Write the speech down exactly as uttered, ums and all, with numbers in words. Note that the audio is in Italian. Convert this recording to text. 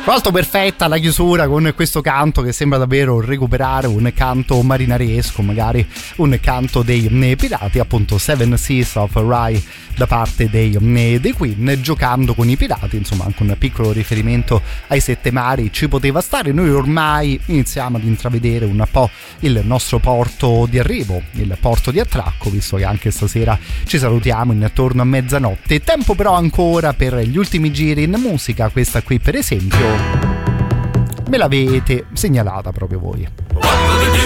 Molto perfetta la chiusura con questo canto che sembra davvero recuperare un canto marinaresco, magari un canto dei pirati, appunto Seven Seas of Rhye da parte dei, dei Queen, giocando con i pirati, insomma anche un piccolo riferimento ai sette mari ci poteva stare. Noi ormai iniziamo ad intravedere un po' il nostro porto di arrivo, il porto di attracco, visto che anche stasera ci salutiamo intorno a mezzanotte. Tempo però ancora per gli ultimi giri in musica. Questa qui per esempio me l'avete segnalata proprio voi.